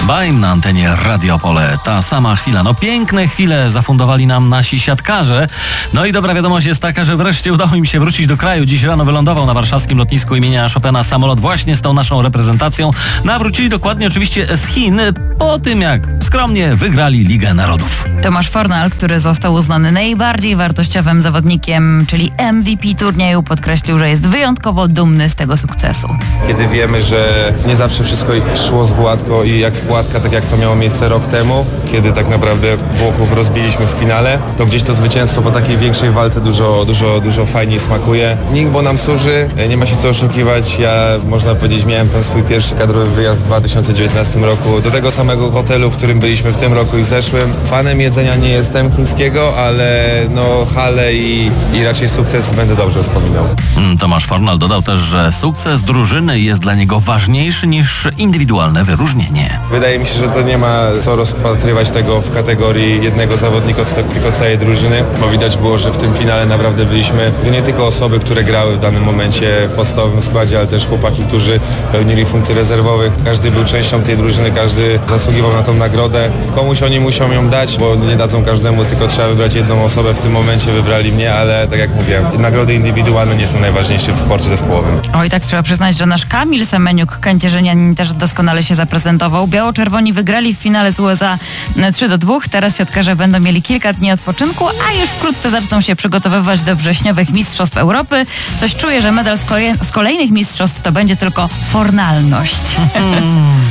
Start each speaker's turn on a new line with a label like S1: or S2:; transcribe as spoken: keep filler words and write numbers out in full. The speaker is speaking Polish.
S1: Baim na antenie Radio Opole. Ta sama chwila. No piękne chwile zafundowali nam nasi siatkarze. No i dobra wiadomość jest taka, że wreszcie udało im się wrócić do kraju. Dziś rano wylądował na warszawskim lotnisku imienia Chopina samolot właśnie z tą naszą reprezentacją. Nawrócili dokładnie oczywiście z Chin po tym, jak skromnie wygrali Ligę Narodów.
S2: Tomasz Fornal, który został uznany najbardziej wartościowym zawodnikiem, czyli M V P turnieju, podkreślił, że jest wyjątkowo dumny z tego sukcesu.
S3: Kiedy wiemy, że nie zawsze wszystko szło z gładko i jak z gładka, tak jak to miało miejsce rok temu, kiedy tak naprawdę Włochów rozbiliśmy w finale, to gdzieś to zwycięstwo po takiej większej walce dużo, dużo, dużo fajniej smakuje. Nikt, bo nam służy, nie ma się co oszukiwać. Ja, można powiedzieć, miałem ten swój pierwszy kadrowy wyjazd w dwa tysiące dziewiętnastym roku do tego samego hotelu, w którym byliśmy w tym roku i zeszłym. Fanem jedzenia nie jestem chińskiego, ale no hale i, i raczej sukces będę dobrze wspominał.
S1: Tomasz Fornal dodał też, że sukces drużyny jest dla niego ważniejszy niż indywidualne wyróżnienie.
S3: Wydaje mi się, że to nie ma co rozpatrywać tego w kategorii jednego zawodnika, tylko całej drużyny, bo widać było, że w tym finale naprawdę byliśmy to nie tylko osoby, które grały w danym momencie w podstawowym składzie, ale też chłopaki, którzy pełnili funkcje rezerwowych. Każdy był częścią tej drużyny, każdy zasługiwał na tą nagrodę. Komuś oni muszą ją dać, bo nie dadzą każdemu, tylko trzeba wybrać jedną osobę. W tym momencie wybrali mnie, ale tak jak mówiłem, nagrody indywidualne nie są najważniejsze w sporcie zespołowym.
S2: Oj, tak trzeba przyznać, że nasz Kamil Semeniuk, kędzierzynianin, też doskonale się zaprezentował. Biało-czerwoni wygrali w finale z U S A trzy do dwóch. Teraz siatkarze będą mieli kilka dni odpoczynku, a już wkrótce zaczną się przygotowywać do wrześniowych Mistrzostw Europy. Coś czuję, że medal z, kolej- z kolejnych mistrzostw to będzie tylko fornalność.